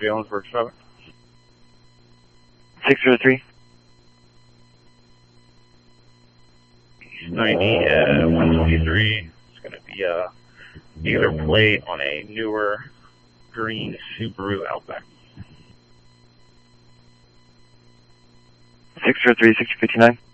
the Ellensburg 7. 603. 90 at 123. It's going to be a dealer plate on a newer green Subaru Outback. 603, 6059.